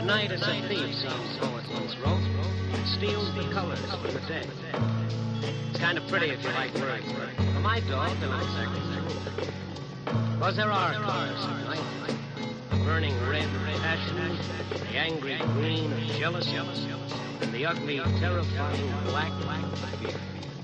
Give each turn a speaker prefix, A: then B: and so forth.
A: night is a thief, some poet once wrote. It steals the colors from the day. It's kind of pretty if you like words, but for my dog, they're not exactly true. Because there are colors at night. The burning red of passion, the angry green of jealousy, and the ugly, terrifying black of fear.